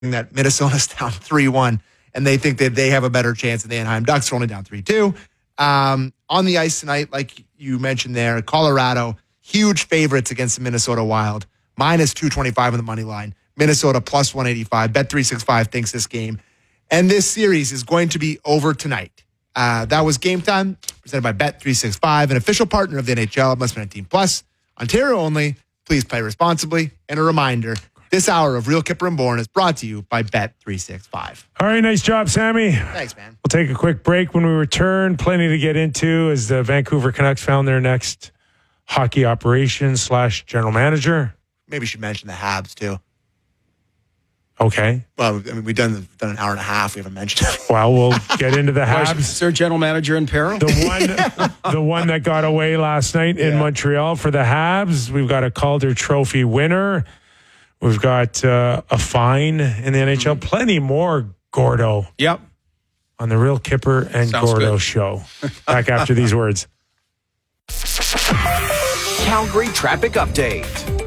that Minnesota's down 3-1, and they think that they have a better chance than the Anaheim Ducks are only down 3-2. On the ice tonight, like you mentioned there, Colorado, huge favorites against the Minnesota Wild, minus 225 on the money line. Minnesota plus 185. Bet365 thinks this game and this series is going to be over tonight. That was Game Time, presented by Bet365, an official partner of the NHL. Must be 19 plus. Ontario only. Please play responsibly. And a reminder, this hour of Real Kipper and Bourne is brought to you by Bet365. All right, nice job, Sammy. Thanks, man. We'll take a quick break. When we return, plenty to get into as the Vancouver Canucks found their next hockey operations / general manager. Maybe you should mention the Habs, too. Okay. Well, I mean, we've done an hour and a half. We haven't mentioned it. Well, we'll get into the Habs. Is there a general manager in peril? The one that got away last night in Montreal for the Habs. We've got a Calder Trophy winner. We've got a fine in the NHL. Plenty more, Gordo. Yep. On the Real Kipper and Sounds Gordo good. show. Back after these words. Calgary traffic update.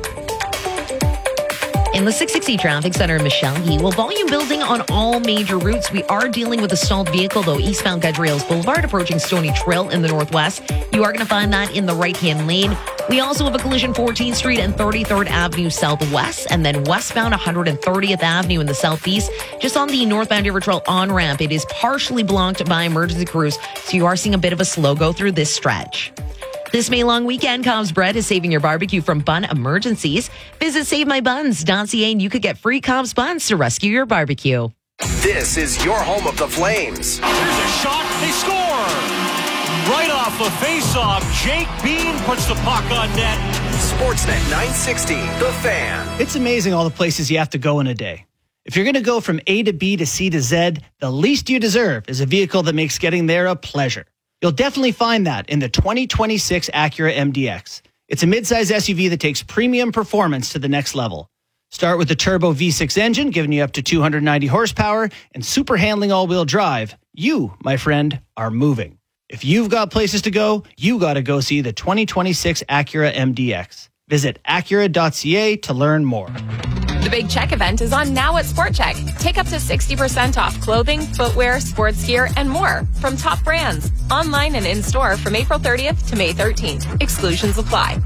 In the 660 Traffic Center, Michelle Yee. Well, volume building on all major routes. We are dealing with a stalled vehicle, though, eastbound Guardrails Boulevard, approaching Stony Trail in the northwest. You are going to find that in the right-hand lane. We also have a collision 14th Street and 33rd Avenue southwest, and then westbound 130th Avenue in the southeast. Just on the northbound River Trail on-ramp, it is partially blocked by emergency crews, so you are seeing a bit of a slow go through this stretch. This May long weekend, Cobb's Bread is saving your barbecue from bun emergencies. Visit SaveMyBuns.ca and you could get free Cobb's Buns to rescue your barbecue. This is your home of the Flames. Here's a shot. They score. Right off a face-off, Jake Bean puts the puck on net. Sportsnet 960, The Fan. It's amazing all the places you have to go in a day. If you're going to go from A to B to C to Z, the least you deserve is a vehicle that makes getting there a pleasure. You'll definitely find that in the 2026 Acura MDX. It's a midsize SUV that takes premium performance to the next level. Start with the turbo V6 engine, giving you up to 290 horsepower and super handling all-wheel drive. You, my friend, are moving. If you've got places to go, you got to go see the 2026 Acura MDX. Visit Acura.ca to learn more. The Big Check event is on now at Sport Check. Take up to 60% off clothing, footwear, sports gear, and more from top brands. Online and in-store from April 30th to May 13th. Exclusions apply.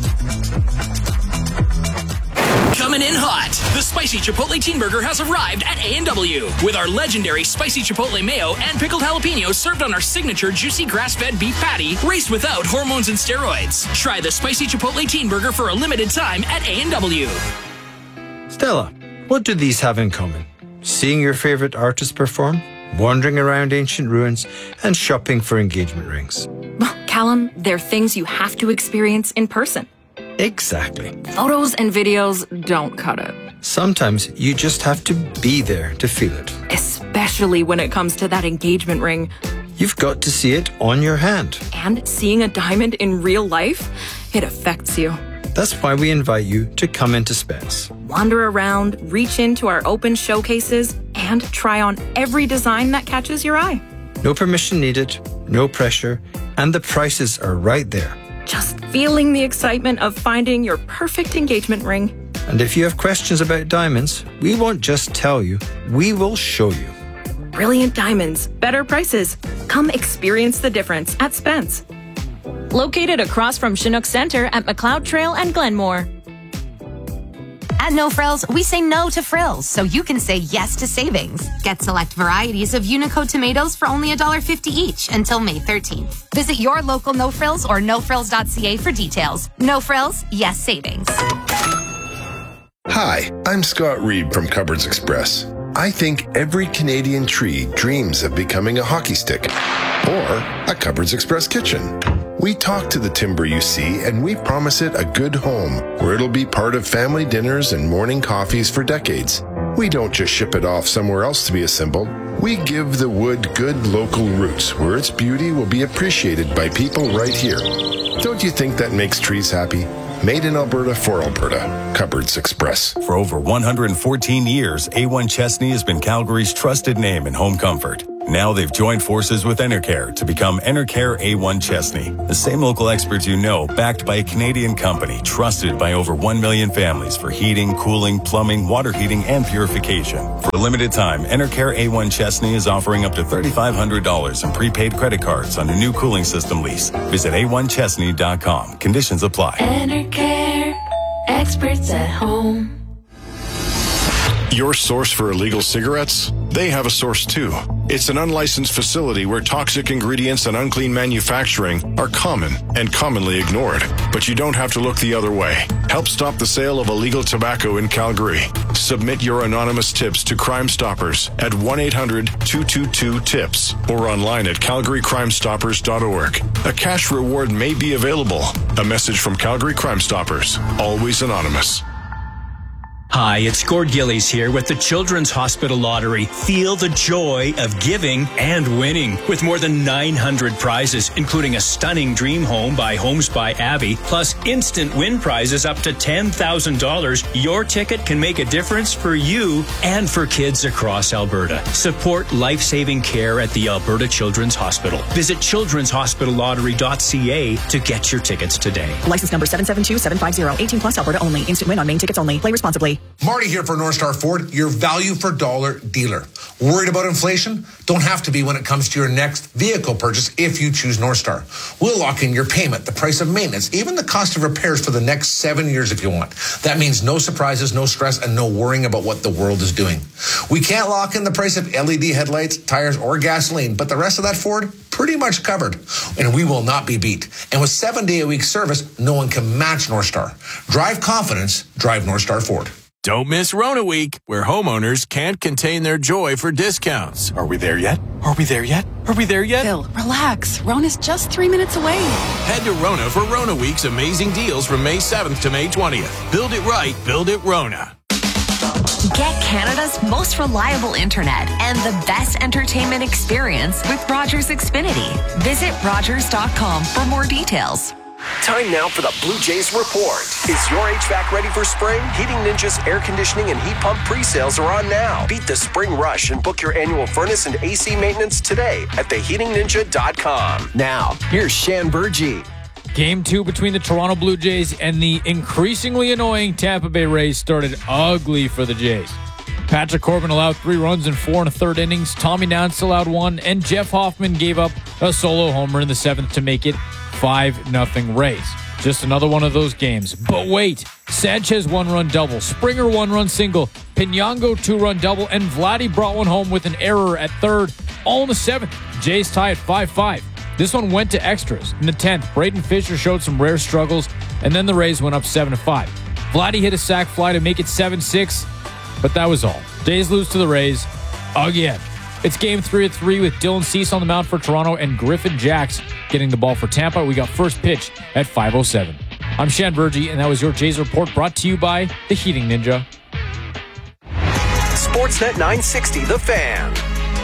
Coming in hot, the Spicy Chipotle Teen Burger has arrived at A&W with our legendary Spicy Chipotle Mayo and pickled jalapenos served on our signature juicy grass-fed beef patty raised without hormones and steroids. Try the Spicy Chipotle Teen Burger for a limited time at A&W. Stella, what do these have in common? Seeing your favorite artist perform, wandering around ancient ruins, and shopping for engagement rings. Well, Callum, they're things you have to experience in person. Exactly. Photos and videos don't cut it. Sometimes you just have to be there to feel it. Especially when it comes to that engagement ring. You've got to see it on your hand. And seeing a diamond in real life, it affects you. That's why we invite you to come into Spence. Wander around, reach into our open showcases, and try on every design that catches your eye. No permission needed, no pressure, and the prices are right there. Just feeling the excitement of finding your perfect engagement ring. And if you have questions about diamonds, we won't just tell you, we will show you. Brilliant diamonds, better prices. Come experience the difference at Spence. Located across from Chinook Center at McLeod Trail and Glenmore. At No Frills, we say no to frills, so you can say yes to savings. Get select varieties of Unico tomatoes for only $1.50 each until May 13th. Visit your local No Frills or nofrills.ca for details. No Frills, yes savings. Hi, I'm Scott Reed from Cupboards Express. I think every Canadian tree dreams of becoming a hockey stick or a Cupboards Express kitchen. We talk to the timber you see, and we promise it a good home where it'll be part of family dinners and morning coffees for decades. We don't just ship it off somewhere else to be assembled. We give the wood good local roots where its beauty will be appreciated by people right here. Don't you think that makes trees happy? Made in Alberta for Alberta. Cupboards Express. For over 114 years, A1 Chesney has been Calgary's trusted name in home comfort. Now they've joined forces with Enercare to become Enercare A1 Chesney. The same local experts you know, backed by a Canadian company, trusted by over 1 million families for heating, cooling, plumbing, water heating, and purification. For a limited time, Enercare A1 Chesney is offering up to $3,500 in prepaid credit cards on a new cooling system lease. Visit a1chesney.com. Conditions apply. Enercare, experts at home. Your source for illegal cigarettes? They have a source too. It's an unlicensed facility where toxic ingredients and unclean manufacturing are common and commonly ignored. But you don't have to look the other way. Help stop the sale of illegal tobacco in Calgary. Submit your anonymous tips to Crime Stoppers at 1-800-222-TIPS or online at calgarycrimestoppers.org. A cash reward may be available. A message from Calgary Crime Stoppers. Always anonymous. Hi, it's Gord Gillies here with the Children's Hospital Lottery. Feel the joy of giving and winning with more than 900 prizes, including a stunning dream home by Homes by Abby, plus instant win prizes up to $10,000. Your ticket can make a difference for you and for kids across Alberta. Support life-saving care at the Alberta Children's Hospital. Visit childrenshospitallottery.ca to get your tickets today. License number 772750. 18 plus Alberta only. Instant win on main tickets only. Play responsibly. Marty here for North Star Ford, your value for dollar dealer. Worried about inflation? Don't have to be when it comes to your next vehicle purchase if you choose North Star. We'll lock in your payment, the price of maintenance, even the cost of repairs for the next 7 years if you want. That means no surprises, no stress, and no worrying about what the world is doing. We can't lock in the price of LED headlights, tires, or gasoline, but the rest of that Ford, pretty much covered. And we will not be beat. And with 7-day-a-week service, no one can match North Star. Drive confidence, drive North Star Ford. Don't miss Rona Week, where homeowners can't contain their joy for discounts. Are we there yet? Are we there yet? Are we there yet? Bill, relax. Rona's just 3 minutes away. Head to Rona for Rona Week's amazing deals from May 7th to May 20th. Build it right, build it Rona. Get Canada's most reliable internet and the best entertainment experience with Rogers Xfinity. Visit Rogers.com for more details. Time now for the Blue Jays Report. Is your HVAC ready for spring? Heating Ninja's air conditioning and heat pump pre-sales are on now. Beat the spring rush and book your annual furnace and AC maintenance today at theheatingninja.com. Now, here's Shan Burgee. Game 2 between the Toronto Blue Jays and the increasingly annoying Tampa Bay Rays started ugly for the Jays. Patrick Corbin allowed 3 runs in 4 1/3 innings. Tommy Nance allowed 1, and Jeff Hoffman gave up a solo homer in the 7th to make it 5-0 Rays. Just another one of those games. But wait, Sanchez 1-run double, Springer 1-run single, Pinyango 2-run double, and Vladdy brought one home with an error at 3rd, all in the 7th. Jays tie at 5-5. This one went to extras. In the 10th, Braden Fisher showed some rare struggles, and then the Rays went up 7-5. Vladdy hit a sac fly to make it 7-6, but that was all. Jays lose to the Rays again. It's game 3 of 3 with Dylan Cease on the mound for Toronto and Griffin Jacks getting the ball for Tampa. We got first pitch at 5:07. I'm Shan Burgee, and that was your Jays Report brought to you by The Heating Ninja. Sportsnet 960, The Fan.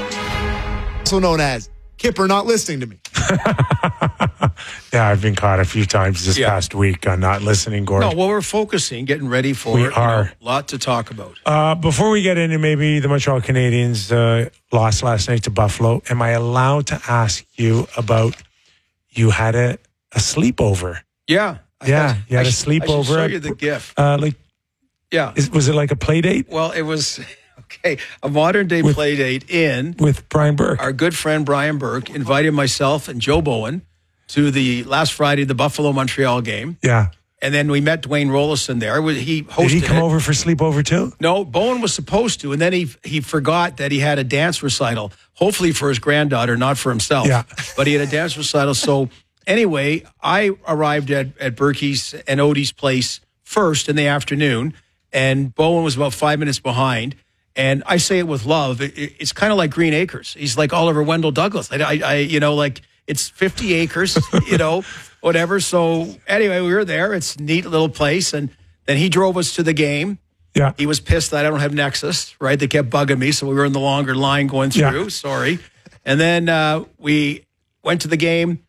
Also known as Kipper not listening to me. Yeah, I've been caught a few times this past week on not listening, Gordon. No, well, we're focusing, getting ready for it. A lot to talk about. Before we get into maybe the Montreal Canadiens lost last night to Buffalo, am I allowed to ask you about you had a sleepover? Yeah. You had a sleepover. I should show you the GIF. Yeah. Was it like a play date? Well, it was... Okay, a modern-day play date with Brian Burke. Our good friend Brian Burke invited myself and Joe Bowen to the last Friday, the Buffalo-Montreal game. Yeah. And then we met Dwayne Rollison there. He hosted Did he come over for sleepover too? No, Bowen was supposed to, and then he forgot that he had a dance recital, hopefully for his granddaughter, not for himself. Yeah. But he had a dance recital. So anyway, I arrived at Burkey's and Odie's place first in the afternoon, and Bowen was about 5 minutes behind. And I say it with love. It's kind of like Green Acres. He's like Oliver Wendell Douglas. It's 50 acres, whatever. So anyway, we were there. It's a neat little place. And then he drove us to the game. Yeah. He was pissed that I don't have Nexus, right? They kept bugging me. So we were in the longer line going through. Yeah. Sorry. And then we went to the game.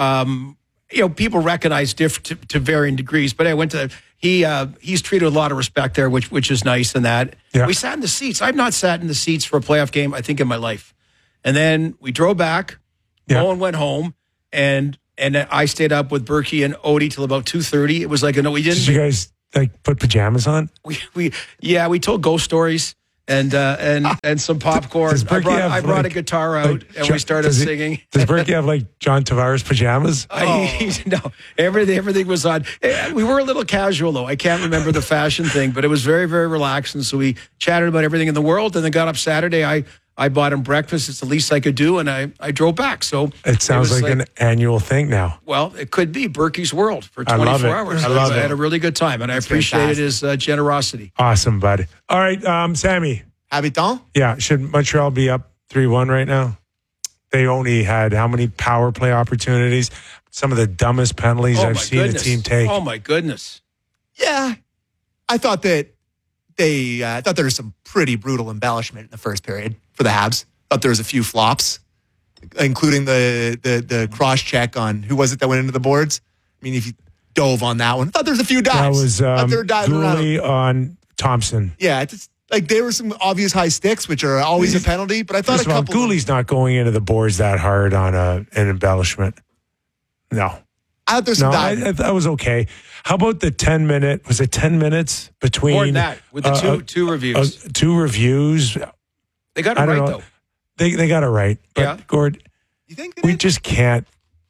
People recognize to varying degrees, but I went to he's treated with a lot of respect there, which is nice. And that we sat in the seats. I've not sat in the seats for a playoff game, I think, in my life. And then we drove back. Bowen went home, and I stayed up with Berkey and Odie till about 2:30. It was like, we didn't. Did you guys put pajamas on? We told ghost stories and some popcorn. I brought a guitar out and we started singing. Does Berkey have John Tavares pajamas? No, everything was on. We were a little casual though. I can't remember the fashion thing, but it was very, very relaxing. So we chatted about everything in the world, and then got up Saturday. I bought him breakfast. It's the least I could do, and I drove back. So it sounds like an annual thing now. Well, it could be Berkey's World for 24 hours. I had a really good time, and I appreciated his generosity. Awesome, bud. All right, Sammy. Habitant? Yeah, should Montreal be up 3-1 right now? They only had how many power play opportunities? Some of the dumbest penalties I've seen a team take. Oh, my goodness. Yeah. I thought that there was some pretty brutal embellishment in the first period for the Habs. Thought there was a few flops, including the cross check on who was it that went into the boards. I mean, if you dove on that one, thought there was a few dives. That was Gooley on Thompson. Yeah, there were some obvious high sticks, which are always a penalty. But I thought Gooley's not going into the boards that hard on an embellishment. No. I thought there's some dives. That was okay. How about the 10-minute? Was it 10 minutes between? More than that, with the two reviews. 2 reviews. They got it right, though. They got it right. But, yeah. Gord, you think we just can't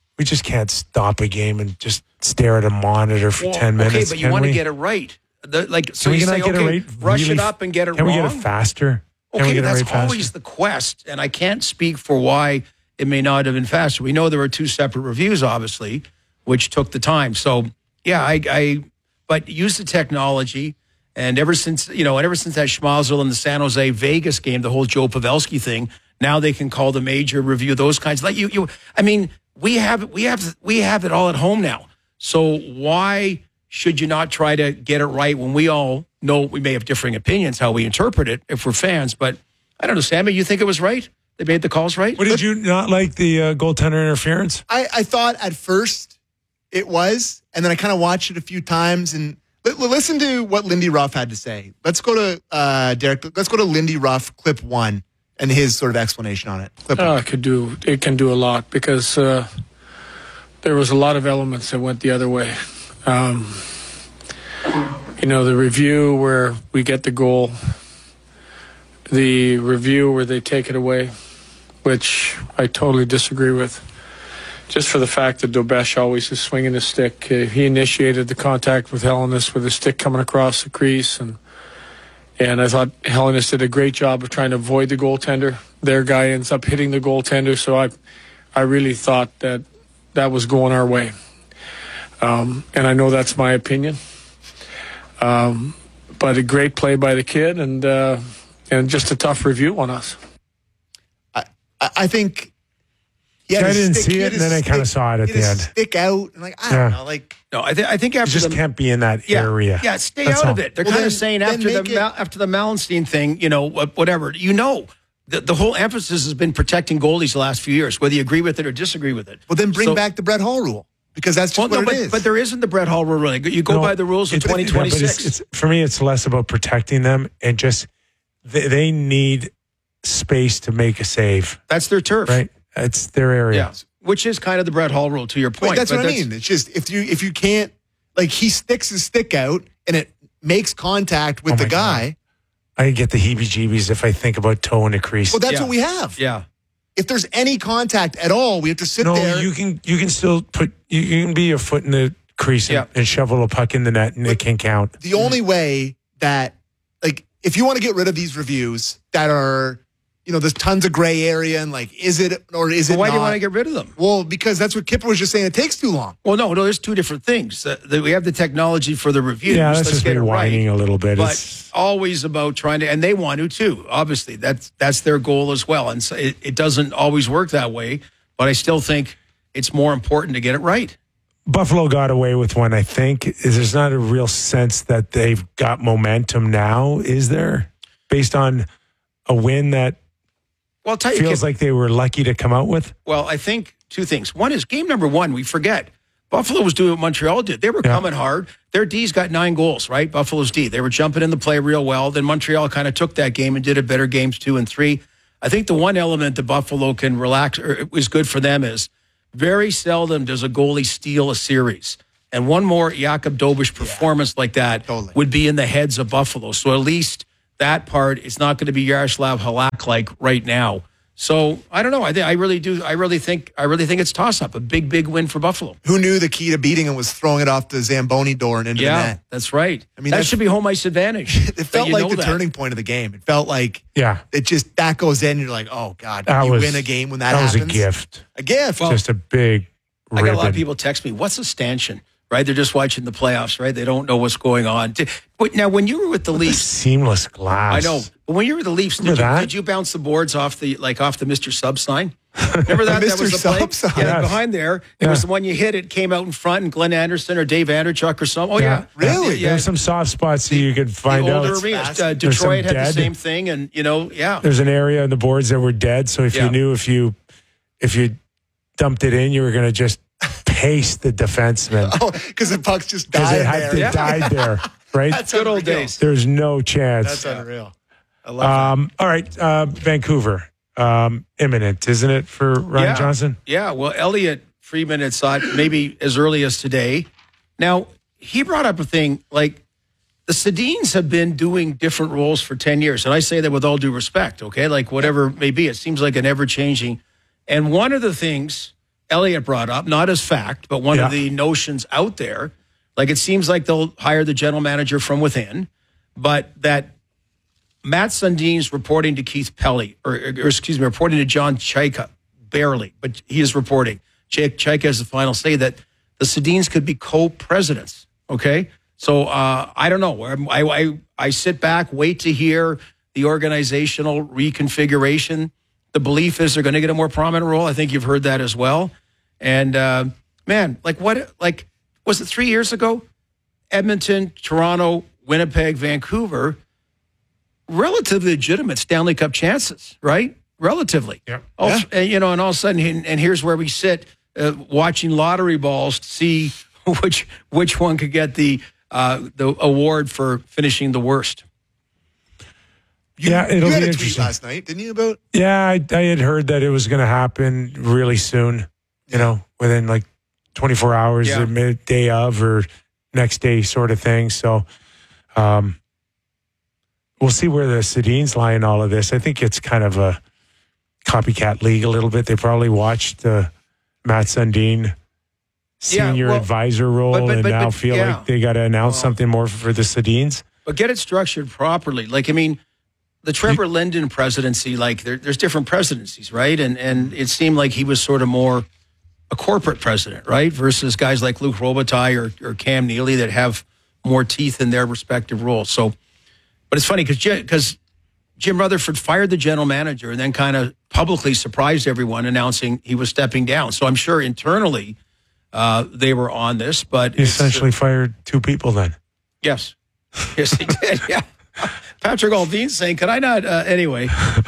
stop a game and just stare at a monitor for 10 minutes. Okay, but you want to get it right. So you say, okay, rush it up and get it wrong. Can we get it faster? Okay, that's always the quest. And I can't speak for why it may not have been faster. We know there were 2 separate reviews, obviously, which took the time. So, yeah, but use the technology. And ever since that Schmazel and the San Jose Vegas game, the whole Joe Pavelski thing, now they can call the major review, those kinds. We have it all at home now. So why should you not try to get it right when we all know we may have differing opinions how we interpret it if we're fans? But I don't know, Sammy, you think it was right? They made the calls right? What, did you not like the goaltender interference? I thought at first it was, and then I kind of watched it a few times and listen to what Lindy Ruff had to say. Let's go to Derek. Let's go to Lindy Ruff, clip 1, and his sort of explanation on it. It can do a lot because there was a lot of elements that went the other way. The review where we get the goal, the review where they take it away, which I totally disagree with. Just for the fact that Dobesh always is swinging his stick. He initiated the contact with Hellenis with his stick coming across the crease. And I thought Hellenis did a great job of trying to avoid the goaltender. Their guy ends up hitting the goaltender. So I really thought that was going our way. And I know that's my opinion. But a great play by the kid and just a tough review on us. I think... I didn't see it, and then I kind of saw it at the end. Stick out, and I don't know, No, I think after you just can't be in that area. Yeah, stay out of it. They're kind of saying after the Malenstein thing, whatever. The whole emphasis has been protecting goalies the last few years, whether you agree with it or disagree with it. Well, then bring back the Brett Hall rule. Because that's just what it is. But there isn't the Brett Hall rule. Really. You go by the rules of 2026. For me, it's less about protecting them and just they need space to make a save. That's their turf, right? It's their area. Yeah, which is kind of the Brett Hall rule. To your point, that's what I mean. It's just if you can't, he sticks his stick out and it makes contact with the guy. God. I get the heebie-jeebies if I think about toe in the crease. Well, that's what we have. Yeah. If there's any contact at all, we have to sit there. No, you can still you can be a foot in the crease and shovel a puck in the net, and it can count. The only way that, if you want to get rid of these reviews that are, there's tons of gray area and is it or is it why not? Do you want to get rid of them? Well, because that's what Kipper was just saying. It takes too long. Well, no, there's 2 different things. We have the technology for the reviews. Yeah, that's just been whining a little bit. But it's always about trying to, and they want to too. Obviously, that's their goal as well. And so it doesn't always work that way. But I still think it's more important to get it right. Buffalo got away with one, I think. There's not a real sense that they've got momentum now, is there? Based on a win that feels like they were lucky to come out with? Well, I think 2 things. One is game number 1, we forget. Buffalo was doing what Montreal did. They were coming hard. Their D's got 9 goals, right? Buffalo's D. They were jumping in the play real well. Then Montreal kind of took that game and did a better games 2 and 3. I think the one element that Buffalo can relax or is good for them is very seldom does a goalie steal a series. And one more Jakub Dobiš performance like that would be in the heads of Buffalo. So at least that part is not going to be Yaroslav Halak like right now. So I don't know. I really think it's toss-up. A big win for Buffalo. Who knew the key to beating him was throwing it off the Zamboni door and into the net? That's right. I mean, that should be home ice advantage. It felt like the turning point of the game. It felt like it just that goes in. And you're like, oh God, you win a game when that happens. That was a gift. A gift. Just a big ribbon. I got a lot of people text me, what's a stanchion? Right? They're just watching the playoffs, right? They don't know what's going on. Now, when you were with the Leafs, seamless glass. I know. But when you were with the Leafs, did you bounce the boards off the Mr. Sub sign? Remember that? Mr. That was the Sub sign. Yeah, behind there. It was the one you hit. It came out in front, and Glenn Anderson or Dave Anderchuk or something. Oh yeah, really? Yeah. There's some soft spots that you could find the out. older arenas. Detroit had the same thing, and There's an area in the boards that were dead. So if you knew if you dumped it in, you were going to just paste the defenseman. Oh, because the puck's just died there. It died there, right? That's good old days. There's no chance. That's unreal. I love that. All right, Vancouver. Imminent, isn't it, for Ryan Johnson? Yeah, well, Elliot Friedman had thought maybe as early as today. Now, he brought up a thing, like the Sedins have been doing different roles for 10 years. And I say that with all due respect, okay? Like whatever it may be, it seems like an ever-changing. And one of the things Elliot brought up, not as fact, but one of the notions out there, like it seems like they'll hire the general manager from within, but that Matt Sundin's reporting to Keith Pelly, or excuse me, reporting to John Chaika, barely, but he is reporting. Chaika has the final say that the Sedins could be co-presidents, okay? So I don't know. I sit back, wait to hear the organizational reconfiguration. The belief is they're going to get a more prominent role. I think you've heard that as well. And man, was it 3 years ago? Edmonton, Toronto, Winnipeg, Vancouver, relatively legitimate Stanley Cup chances, right? Relatively. Yeah. And all of a sudden, and here's where we sit watching lottery balls to see which one could get the award for finishing the worst. You it'll had be a tweet interesting. last night, didn't you? About I had heard that it was going to happen really soon. Within like 24 hours, or day of, or next day, sort of thing. So, we'll see where the Sedins lie in all of this. I think it's kind of a copycat league a little bit. They probably watched Matt Sundin senior advisor role and now feel like they got to announce something more for the Sedins. But get it structured properly. Like, I mean, the Trevor Linden presidency, like there's different presidencies, right? And it seemed like he was sort of more a corporate president, right? Versus guys like Luc Robitaille or Cam Neely that have more teeth in their respective roles. So, but it's funny because Jim Rutherford fired the general manager and then kind of publicly surprised everyone announcing he was stepping down. So I'm sure internally they were on this, but he essentially fired two people then. Yes. Yes, he did. Yeah. Patrick Aldean saying, could I not, anyway,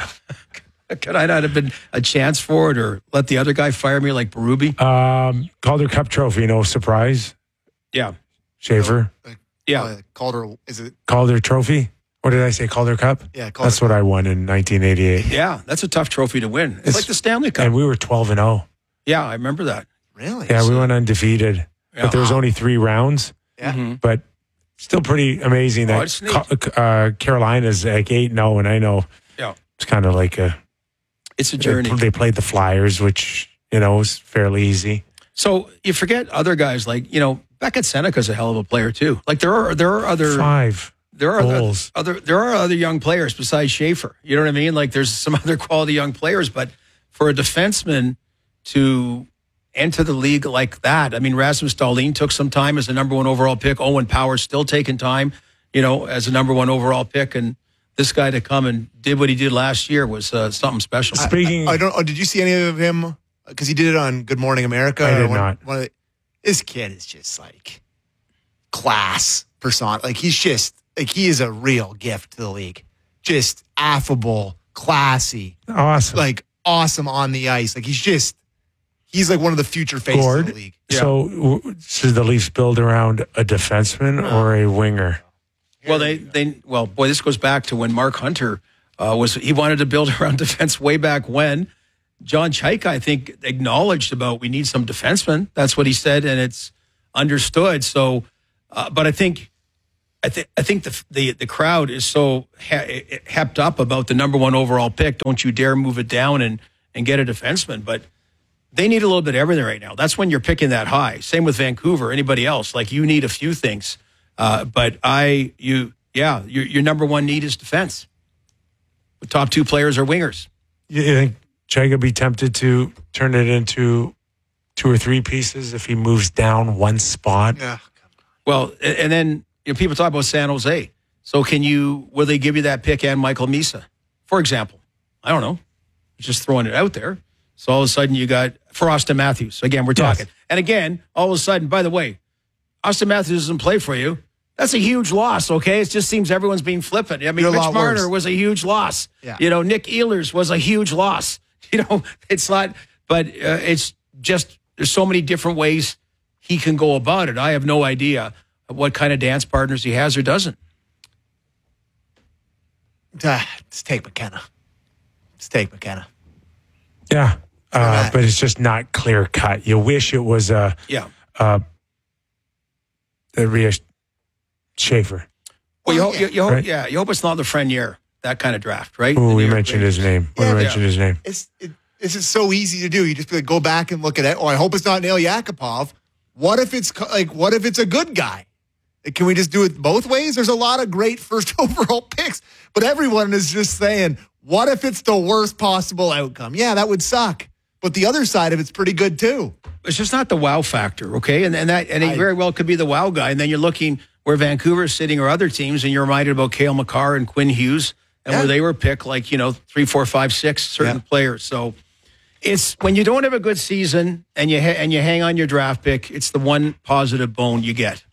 could I not have been a chance for it or let the other guy fire me like Berube? Calder Cup trophy, no surprise. Yeah. Schaefer. Calder, is it? Calder trophy? What did I say? Calder Cup? Yeah, Calder That's Cup. what I won in 1988. Yeah, that's a tough trophy to win. It's like the Stanley Cup. And we were 12-0. Yeah, I remember that. Really? Yeah, we went undefeated. But there was only 3 rounds. Yeah. Mm-hmm. But still pretty amazing that Carolina's like 8-0, and I know it's kind of like it's a journey. They played the Flyers, which, was fairly easy. So you forget other guys like, Beckett Seneca's a hell of a player too. Like there are other 5 there are goals. There are other young players besides Schaefer. You know what I mean? Like there's some other quality young players, but for a defenseman to enter the league like that, I mean, Rasmus Dahlin took some time as a number 1 overall pick. Owen Power's still taking time, as a number 1 overall pick, and this guy to come and did what he did last year was something special. Speaking, I don't. Did you see any of him? Because he did it on Good Morning America. I did not. This kid is just like class persona. Like he's just like he is a real gift to the league. Just affable, classy, awesome, like awesome on the ice. Like he's like one of the future faces of the league. Yeah. So should the Leafs build around a defenseman or a winger? Well, boy, this goes back to when Mark Hunter he wanted to build around defense way back when. John Chaika, I think, acknowledged about we need some defensemen. That's what he said, and it's understood. So, but I think the crowd is so hepped up about the number one overall pick. Don't you dare move it down and get a defenseman. But they need a little bit of everything right now. That's when you're picking that high. Same with Vancouver. Anybody else? Like, you need a few things. But your number one need is defense. The top two players are wingers. You think Chaika be tempted to turn it into 2 or 3 pieces if he moves down one spot? Yeah. Well, and then people talk about San Jose. So will they give you that pick and Michael Misa, for example? I don't know. Just throwing it out there. So all of a sudden you got, for Austin Matthews. Again, we're talking. Yes. And again, all of a sudden, by the way, Austin Matthews doesn't play for you. That's a huge loss, okay? It just seems everyone's being flippant. I mean, Mitch Marner was a huge loss. Yeah. Nick Ehlers was a huge loss. It's not, but it's just, there's so many different ways he can go about it. I have no idea what kind of dance partners he has or doesn't. Let's take McKenna. Yeah, but it's just not clear cut. You wish it was Rhea Schaefer. Well, you hope it's not the Frenier, that kind of draft, right? Oh, we mentioned his name. This is so easy to do. You just go back and look at it. Oh, I hope it's not Nail Yakupov. What if it's a good guy? Can we just do it both ways? There's a lot of great first overall picks, but everyone is just saying, what if it's the worst possible outcome? Yeah, that would suck. But the other side of it's pretty good too. It's just not the wow factor, okay? And he very well could be the wow guy. And then you're looking where Vancouver is sitting or other teams, and you're reminded about Cale Makar and Quinn Hughes, and where they were picked, 3, 4, 5, 6 certain players. So it's when you don't have a good season and you hang on your draft pick, it's the one positive bone you get.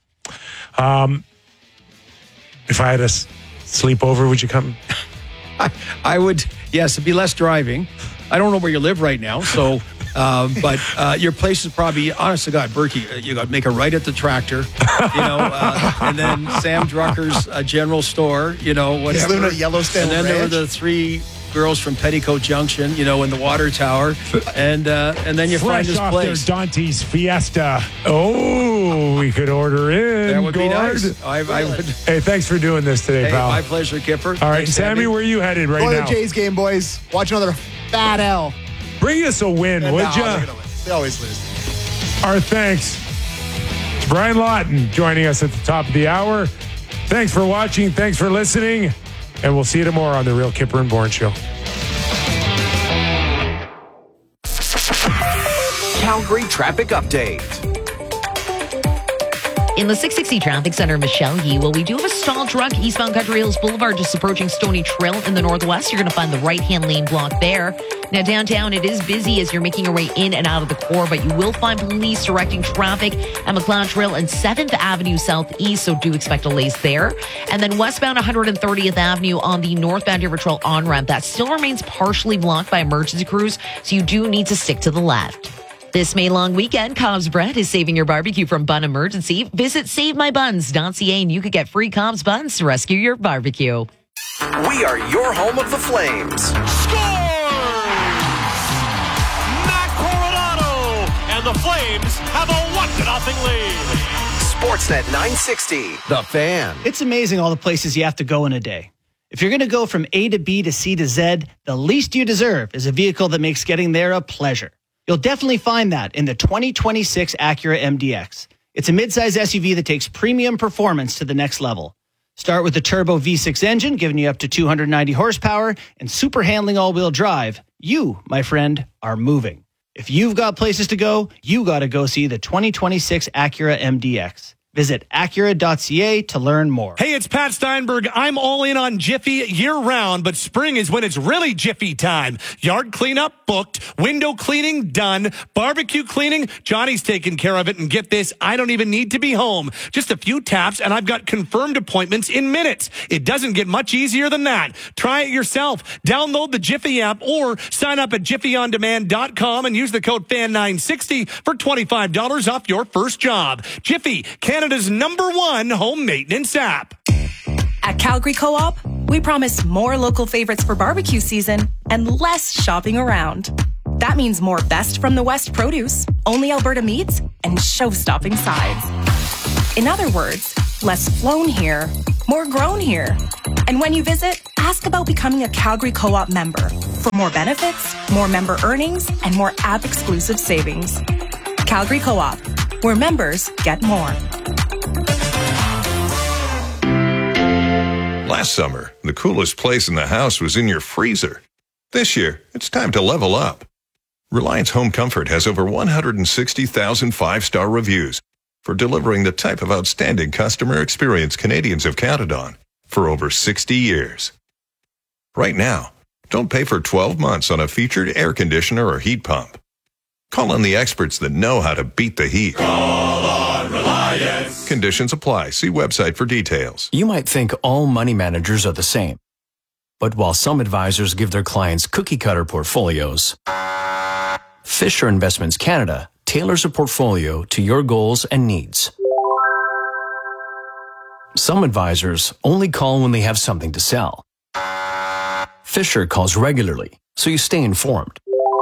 If I had a sleepover, would you come? I would. Yes, it'd be less driving. I don't know where you live right now, so. But your place is probably, honest to God, Berkey, you got to make a right at the tractor, and then Sam Drucker's general store, whatever. He's living at Yellowstone And then Ranch. there were the 3 girls from Petticoat Junction, in the water tower, and then you find this off place. Their Dante's Fiesta. Oh, we could order in. That would be Gord. nice. I would. Hey, thanks for doing this today, pal. My pleasure, Kipper. All right, Sammy, where are you headed right now? Go to the Jays game, boys. Watch another fat L. Bring us a win, would you? They always lose. Our thanks to Brian Lawton joining us at the top of the hour. Thanks for watching. Thanks for listening. And we'll see you tomorrow on The Real Kipper and Bourne Show. Calgary traffic update. In the 660 Traffic Center, Michelle Yee, we do have a stall truck eastbound Country Hills Boulevard, just approaching Stony Trail in the northwest. You're going to find the right-hand lane blocked there. Now, downtown, it is busy as you're making your way in and out of the core, but you will find police directing traffic at McLeod Trail and 7th Avenue Southeast, so do expect delays there. And then westbound 130th Avenue on the northbound River Trail on-ramp, that still remains partially blocked by emergency crews, so you do need to stick to the left. This May long weekend, Cobb's Bread is saving your barbecue from bun emergency. Visit SaveMyBuns.ca and you could get free Cobb's Buns to rescue your barbecue. We are your home of the Flames. Score! Matt Coronado! And the Flames have a 1-0 lead. Sportsnet 960. The Fan. It's amazing all the places you have to go in a day. If you're going to go from A to B to C to Z, the least you deserve is a vehicle that makes getting there a pleasure. You'll definitely find that in the 2026 Acura MDX. It's a midsize SUV that takes premium performance to the next level. Start with the turbo V6 engine, giving you up to 290 horsepower and super handling all-wheel drive. You, my friend, are moving. If you've got places to go, you got to go see the 2026 Acura MDX. Visit Acura.ca to learn more. Hey, it's Pat Steinberg. I'm all in on Jiffy year-round, but spring is when it's really Jiffy time. Yard cleanup booked, window cleaning done, barbecue cleaning, Johnny's taking care of it, and get this, I don't even need to be home. Just a few taps, and I've got confirmed appointments in minutes. It doesn't get much easier than that. Try it yourself. Download the Jiffy app or sign up at JiffyOnDemand.com and use the code FAN960 for $25 off your first job. Jiffy, Canada's #1 home maintenance app. At Calgary Co-op, We promise more local favorites for barbecue season and less shopping around. That means more best from the West produce, only Alberta meats, and show-stopping sides. In other words, less flown here, more grown here. And when you visit, ask about becoming a Calgary Co-op member for more benefits, more member earnings, and more app-exclusive savings. Calgary Co-op, where members get more. Last summer, the coolest place in the house was in your freezer. This year, it's time to level up. Reliance Home Comfort has over 160,000 five-star reviews for delivering the type of outstanding customer experience Canadians have counted on for over 60 years. Right now, don't pay for 12 months on a featured air conditioner or heat pump. Call on the experts that know how to beat the heat. Call on Reliance. Conditions apply. See website for details. You might think all money managers are the same. But while some advisors give their clients cookie-cutter portfolios, Fisher Investments Canada tailors a portfolio to your goals and needs. Some advisors only call when they have something to sell. Fisher calls regularly, so you stay informed.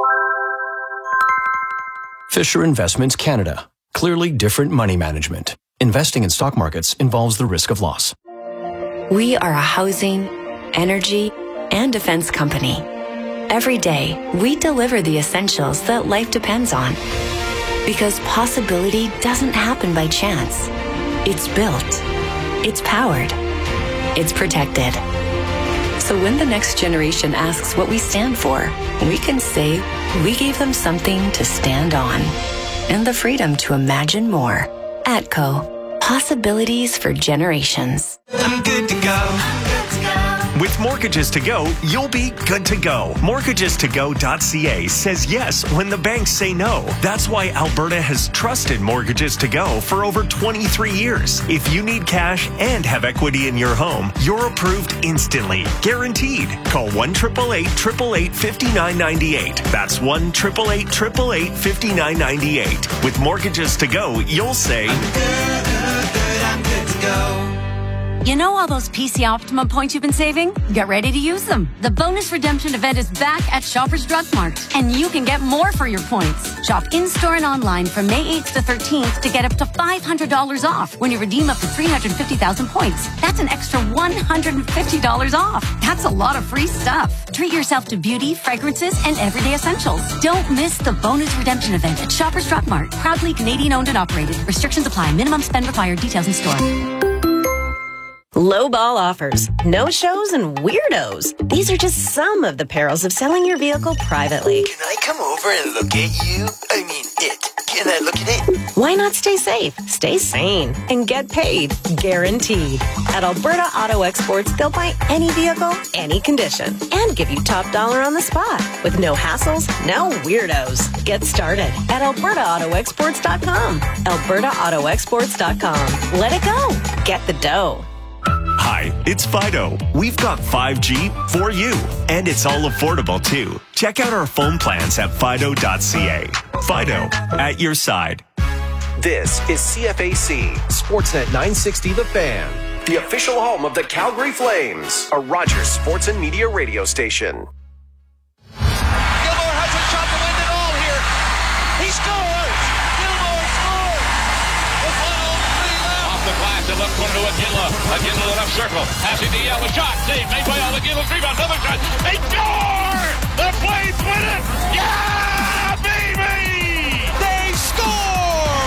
Fisher Investments Canada. Clearly different money management. Investing in stock markets involves the risk of loss. We are a housing, energy, and defense company. Every day, we deliver the essentials that life depends on. Because possibility doesn't happen by chance. It's built. It's powered. It's protected. So when the next generation asks what we stand for, we can say we gave them something to stand on. And the freedom to imagine more. ATCO. Possibilities for generations. I'm good to go. With Mortgages to Go, you'll be good to go. MortgagesToGo.ca says yes when the banks say no. That's why Alberta has trusted Mortgages to Go for over 23 years. If you need cash and have equity in your home, you're approved instantly. Guaranteed. Call 1-888-888-5998. That's 1-888-888-5998. With Mortgages to Go, you'll say, I'm good to go. You know all those PC Optimum points you've been saving? Get ready to use them. The bonus redemption event is back at Shoppers Drug Mart, and you can get more for your points. Shop in-store and online from May 8th to 13th to get up to $500 off when you redeem up to 350,000 points. That's an extra $150 off. That's a lot of free stuff. Treat yourself to beauty, fragrances, and everyday essentials. Don't miss the bonus redemption event at Shoppers Drug Mart. Proudly Canadian owned and operated. Restrictions apply. Minimum spend required. Details in store. Low ball offers, no shows, and weirdos. These are just some of the perils of selling your vehicle privately. Can I come over and look at you? I mean, it. Can I look at it? Why not stay safe, stay sane, and get paid? Guaranteed. At Alberta Auto Exports, they'll buy any vehicle, any condition, and give you top dollar on the spot. With no hassles, no weirdos. Get started at albertaautoexports.com. albertaautoexports.com. Let it go. Get the dough. Hi, it's Fido. We've got 5G for you, and it's all affordable too. Check out our phone plans at fido.ca. Fido, at your side. This is CFAC, Sportsnet 960 The Fan, the official home of the Calgary Flames, a Rogers Sports and Media radio station. Gilmore has a shot to win it all here. He scores! Gilmore scores! With 1:03 left. Off the glass, the left corner to Aguila. Aguila the left circle. Passing to Yell. A shot. Save made by Aguila. Rebound. Another shot. They score! The Flames win it! Yeah, baby! They score!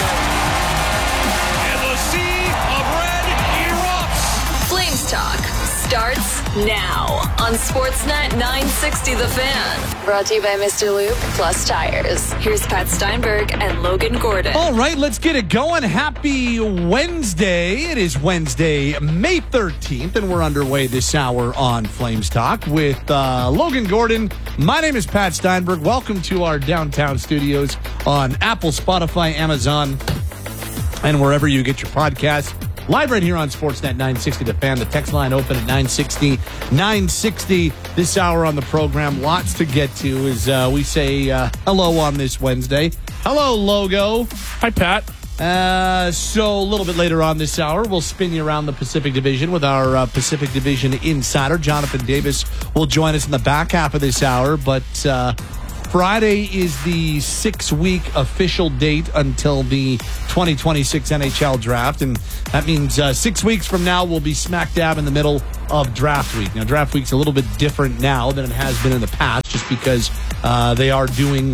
And the sea of red erupts. Flames Talk starts now on Sportsnet 960 The Fan. Brought to you by Mr. Lube Plus Tires. Here's Pat Steinberg and Logan Gordon. All right, let's get it going. Happy Wednesday. It is Wednesday, May 13th, and we're underway this hour on Flames Talk with Logan Gordon. My name is Pat Steinberg. Welcome to our downtown studios on Apple, Spotify, Amazon, and wherever you get your podcasts. Live right here on Sportsnet 960 The Fan. The text line open at 960-960 this hour on the program. Lots to get to as we say hello on this Wednesday. Hello, Logo. Hi, Pat. So a little bit later on this hour, we'll spin you around the Pacific Division with our Pacific Division insider. Jonathan Davis will join us in the back half of this hour. But Friday is the 6-week official date until the 2026 NHL draft. And that means 6 weeks from now, we'll be smack dab in the middle of draft week. Now, draft week's a little bit different now than it has been in the past, just because they are doing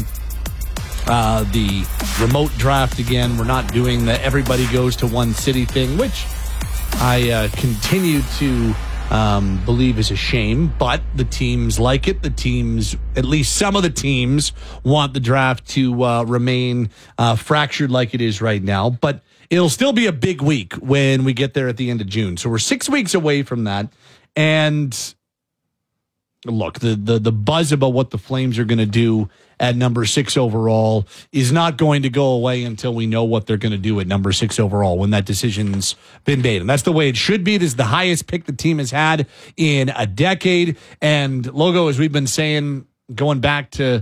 the remote draft again. We're not doing the everybody goes to one city thing, which I continue to believe is a shame, but the teams like it. The teams, at least some of the teams, want the draft to remain fractured like it is right now. But it'll still be a big week when we get there at the end of June. So we're 6 weeks away from that. And look, the buzz about what the Flames are going to do at number 6 overall is not going to go away until we know what they're going to do at number 6 overall when that decision's been made. And that's the way it should be. This is the highest pick the team has had in a decade. And Logo, as we've been saying, going back to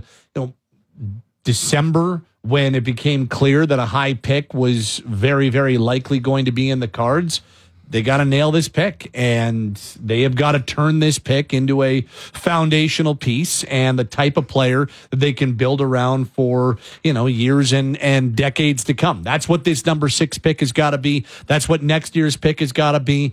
December, when it became clear that a high pick was very, very likely going to be in the cards, they got to nail this pick, and they have got to turn this pick into a foundational piece and the type of player that they can build around for, years and decades to come. That's what this number 6 pick has got to be. That's what next year's pick has got to be.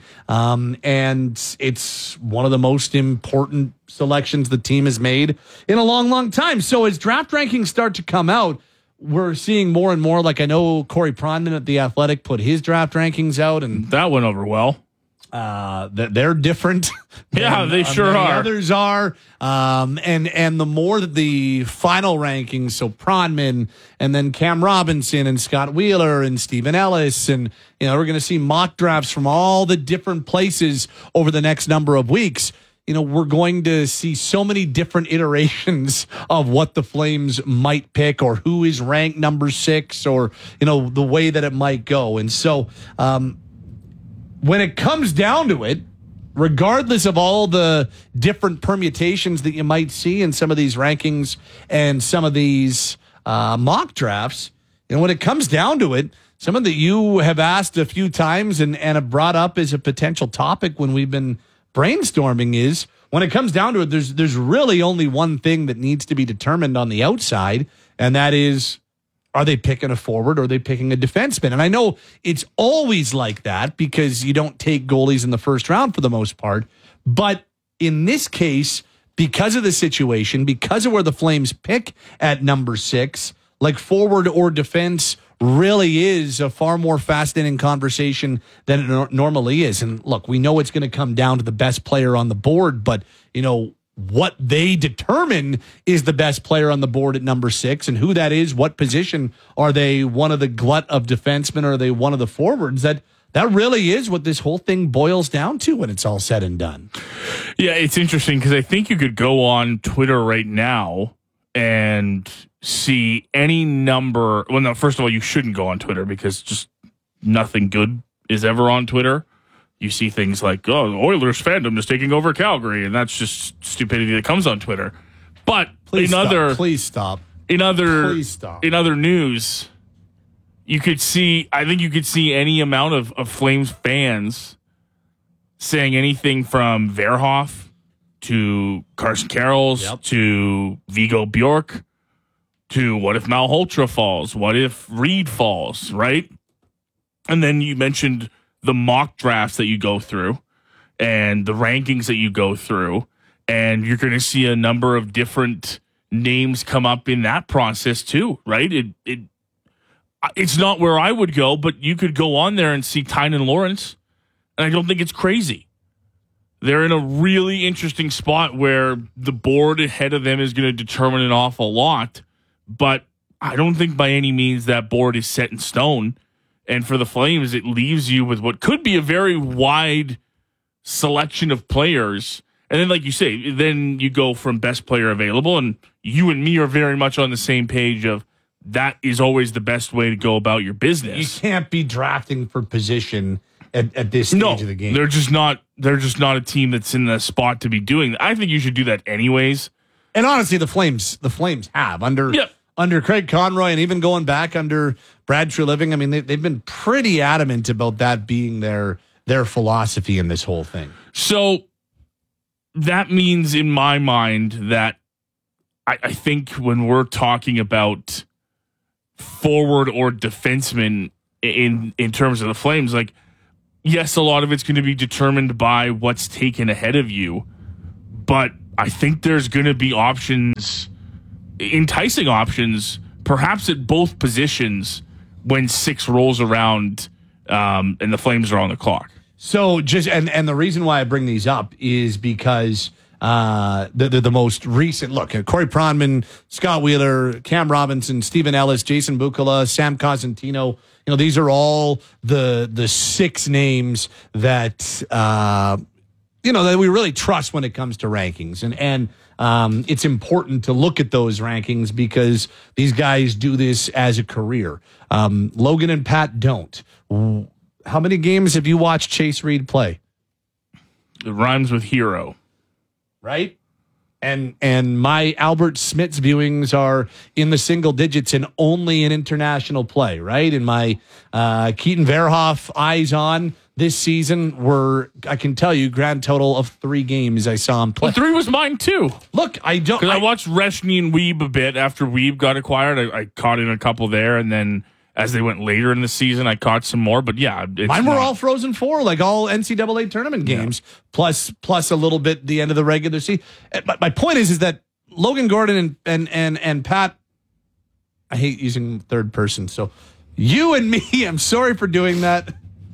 And it's one of the most important selections the team has made in a long, long time. So as draft rankings start to come out, we're seeing more and more, like I know Corey Pronman at The Athletic put his draft rankings out, and that went over well. They're different. Yeah, they sure are. Others are. And the more that the final rankings, so Pronman and then Cam Robinson and Scott Wheeler and Stephen Ellis, and we're going to see mock drafts from all the different places over the next number of weeks. We're going to see so many different iterations of what the Flames might pick or who is ranked number 6 or, the way that it might go. And so when it comes down to it, regardless of all the different permutations that you might see in some of these rankings and some of these mock drafts, when it comes down to it, someone that you have asked a few times and have brought up as a potential topic when we've been brainstorming is, when it comes down to it, there's really only one thing that needs to be determined on the outside, and that is, are they picking a forward or are they picking a defenseman? And I know it's always like that because you don't take goalies in the first round for the most part, but in this case, because of the situation, because of where the Flames pick at number 6, like forward or defense really is a far more fascinating conversation than it normally is. And look, we know it's going to come down to the best player on the board, but what they determine is the best player on the board at number 6, and who that is, what position are they, one of the glut of defensemen, or are they one of the forwards? That really is what this whole thing boils down to when it's all said and done. Yeah, it's interesting because I think you could go on Twitter right now and see any number. Well, no, first of all, you shouldn't go on Twitter because just nothing good is ever on Twitter. You see things like, Oilers fandom is taking over Calgary, and that's just stupidity that comes on Twitter. But please stop. In other news, you could see, I think you could see any amount of Flames fans saying anything from Verhoff to Carson Karels to Viggo Bjork to what if Malhotra falls? What if Reed falls, right? And then you mentioned the mock drafts that you go through and the rankings that you go through, and you're going to see a number of different names come up in that process too, right? It's not where I would go, but you could go on there and see Tynan Lawrence, and I don't think it's crazy. They're in a really interesting spot where the board ahead of them is going to determine an awful lot, but I don't think by any means that board is set in stone. And for the Flames, it leaves you with what could be a very wide selection of players. And then, like you say, then you go from best player available, and you and me are very much on the same page of that is always the best way to go about your business. You can't be drafting for position at this stage of the game. They're just not a team that's in the spot to be doing that. I think you should do that anyways. And honestly, the Flames have under under Craig Conroy and even going back under Brad Treliving, I mean, they've been pretty adamant about that being their philosophy in this whole thing. So that means in my mind that I think when we're talking about forward or defenseman in terms of the Flames, like, yes, a lot of it's going to be determined by what's taken ahead of you, but I think there's going to be options, enticing options, perhaps at both positions when 6 rolls around and the Flames are on the clock. So just and the reason why I bring these up is because the most recent look, Corey Pronman, Scott Wheeler, Cam Robinson, Stephen Ellis, Jason Bukala, Sam Cosentino. You know, these are all the 6 names that that we really trust when it comes to rankings, and it's important to look at those rankings because these guys do this as a career. Logan and Pat don't. How many games have you watched Chase Reed play? It rhymes with hero. Right? And my Albert Smits viewings are in the single digits and only in international play, right? And my Keaton Verhoff eyes on this season were, I can tell you, grand total of 3 games I saw him play. Well, 3 was mine too. Look, I don't... Because I watched Reshny and Weeb a bit after Weeb got acquired. I caught in a couple there, and then as they went later in the season, I caught some more. But yeah, mine were all Frozen Four, like all NCAA tournament games, plus a little bit the end of the regular season. But my point is that Logan Gordon and Pat, I hate using third person, so you and me, I'm sorry for doing that.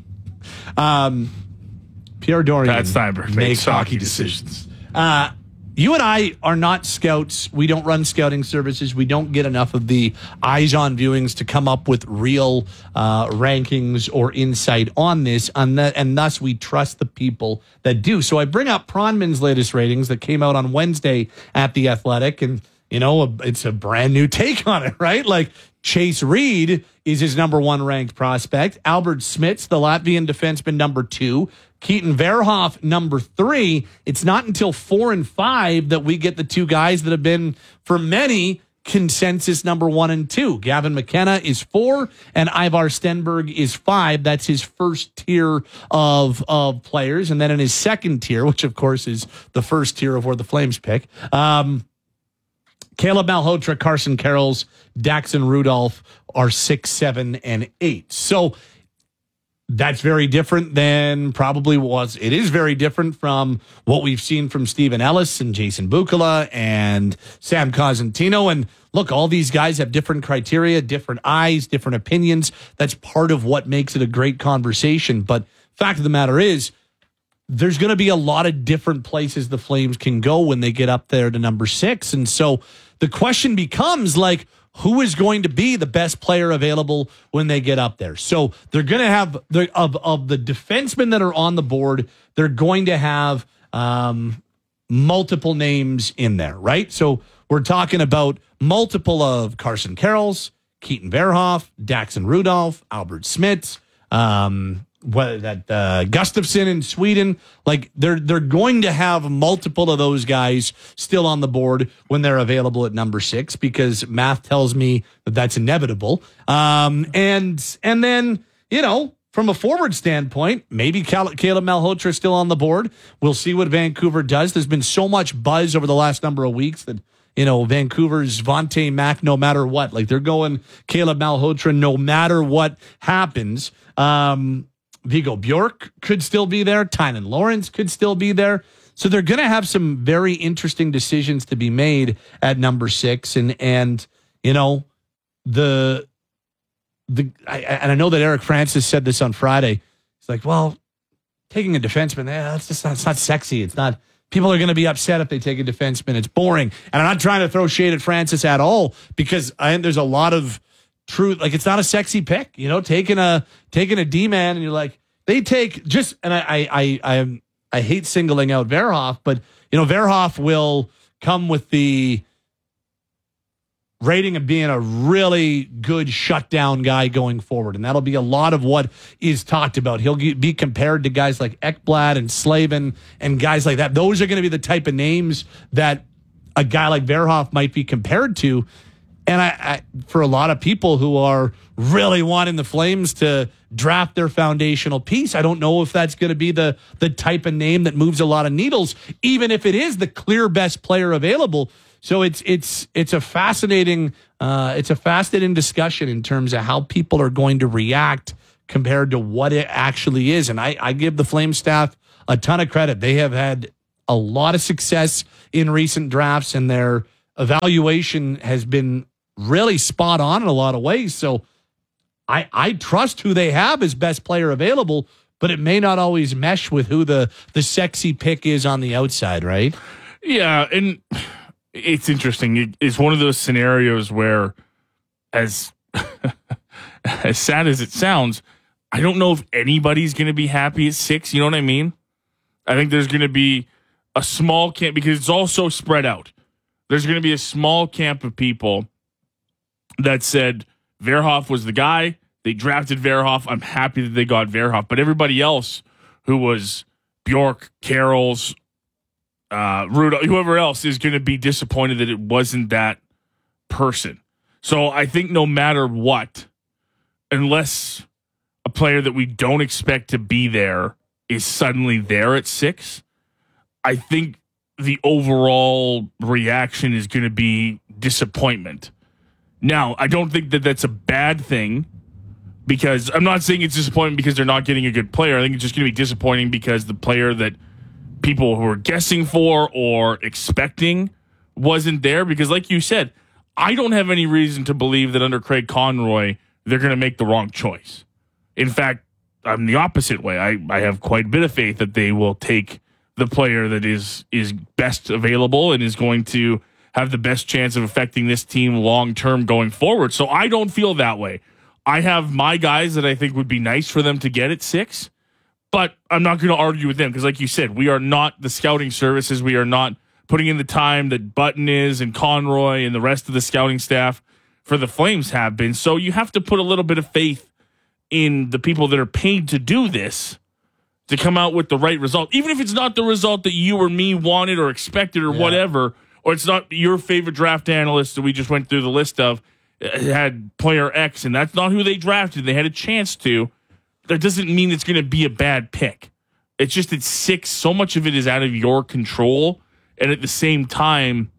Pierre Dorian, Pat Steinberg makes hockey decisions. You and I are not scouts. We don't run scouting services. We don't get enough of the eyes on viewings to come up with real rankings or insight on this, and thus we trust the people that do. So I bring up Pronman's latest ratings that came out on Wednesday at The Athletic, and it's a brand new take on it, right? Like, Chase Reed is his number 1 ranked prospect. Albert Smits, the Latvian defenseman, number 2. Keaton Verhoff, number 3. It's not until 4 and 5 that we get the 2 guys that have been, for many, consensus number 1 and 2. Gavin McKenna is 4, and Ivar Stenberg is 5. That's his first tier of players. And then in his second tier, which of course is the first tier of where the Flames pick, Caleb Malhotra, Carson Carrolls, Daxon Rudolph are 6, 7, and 8. So that's very different than probably was. It is very different from what we've seen from Stephen Ellis and Jason Bukala and Sam Cosentino. And look, all these guys have different criteria, different eyes, different opinions. That's part of what makes it a great conversation. But fact of the matter is, there's going to be a lot of different places the Flames can go when they get up there to number 6. And so the question becomes, like, who is going to be the best player available when they get up there? So they're going to have, of the defensemen that are on the board, they're going to have multiple names in there, right? So we're talking about multiple of Carson Carrolls, Keaton Verhoff, Daxon Rudolph, Albert Smits, Gustafsson in Sweden. Like, they're going to have multiple of those guys still on the board when they're available at number 6, because math tells me that that's inevitable. And then, from a forward standpoint, maybe Caleb Malhotra is still on the board. We'll see what Vancouver does. There's been so much buzz over the last number of weeks that, Vancouver's Vontae Mack, no matter what. Like, they're going Caleb Malhotra no matter what happens. Viggo Bjork could still be there. Tynan Lawrence could still be there. So they're going to have some very interesting decisions to be made at number 6. And I know that Eric Francis said this on Friday. He's like, well, taking a defenseman, it's not sexy. It's not. People are going to be upset if they take a defenseman. It's boring. And I'm not trying to throw shade at Francis at all, because there's a lot of truth. Like, it's not a sexy pick, taking a D-man, and you're like, they take just, and I hate singling out Verhoff, but Verhoff will come with the rating of being a really good shutdown guy going forward, and that'll be a lot of what is talked about. He'll be compared to guys like Ekblad and Slavin and guys like that. Those are going to be the type of names that a guy like Verhoff might be compared to. And I for a lot of people who are really wanting the Flames to draft their foundational piece, I don't know if that's going to be the type of name that moves a lot of needles, even if it is the clear best player available. So it's a fascinating discussion in terms of how people are going to react compared to what it actually is. And I give the Flames staff a ton of credit. They have had a lot of success in recent drafts, and their evaluation has been really spot on in a lot of ways. So I trust who they have as best player available, but it may not always mesh with who the sexy pick is on the outside, right? Yeah, and it's interesting. It's one of those scenarios where, as as sad as it sounds, I don't know if anybody's going to be happy at 6. You know what I mean? I think there's going to be a small camp, because it's all so spread out. There's going to be a small camp of people that said Verhoff was the guy. They drafted Verhoff. I'm happy that they got Verhoff. But everybody else who was Bjork, Carols, Rudolph, whoever else, is going to be disappointed that it wasn't that person. So I think no matter what, unless a player that we don't expect to be there is suddenly there at 6, I think the overall reaction is going to be disappointment. Now, I don't think that that's a bad thing, because I'm not saying it's disappointing because they're not getting a good player. I think it's just going to be disappointing because the player that people who are guessing for or expecting wasn't there. Because like you said, I don't have any reason to believe that under Craig Conroy, they're going to make the wrong choice. In fact, I'm the opposite way. I have quite a bit of faith that they will take the player that is best available and is going to have the best chance of affecting this team long-term going forward. So I don't feel that way. I have my guys that I think would be nice for them to get at 6, but I'm not going to argue with them because, like you said, we are not the scouting services. We are not putting in the time that Button is and Conroy and the rest of the scouting staff for the Flames have been. So you have to put a little bit of faith in the people that are paid to do this to come out with the right result, even if it's not the result that you or me wanted or expected or whatever, or it's not your favorite draft analyst that we just went through the list of had player X, and that's not who they drafted. They had a chance to. That doesn't mean it's going to be a bad pick. It's just at 6, so much of it is out of your control, and at the same time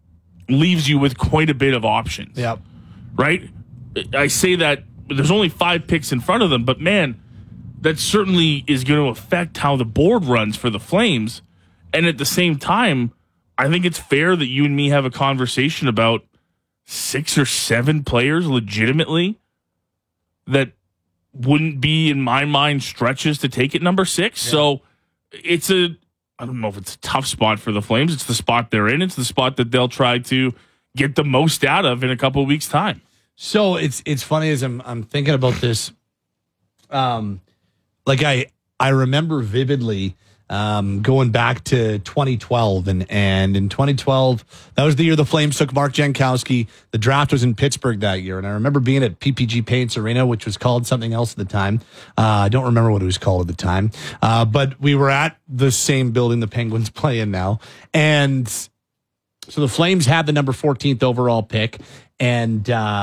leaves you with quite a bit of options. Yep. Right? I say that there's only 5 picks in front of them, but man, that certainly is going to affect how the board runs for the Flames. And at the same time, I think it's fair that you and me have a conversation about 6 or 7 players legitimately that wouldn't be, in my mind, stretches to take at number 6. Yeah. So it's I don't know if it's a tough spot for the Flames. It's the spot they're in. It's the spot that they'll try to get the most out of in a couple of weeks' time. So it's funny as I'm thinking about this. Like I remember vividly going back to 2012, and in 2012, that was the year the Flames took Mark Jankowski. The draft was in Pittsburgh that year, and I remember being at PPG Paints Arena, which was called something else at the time. I don't remember what it was called at the time, but we were at the same building the Penguins play in now, and so the Flames had the number 14th overall pick, and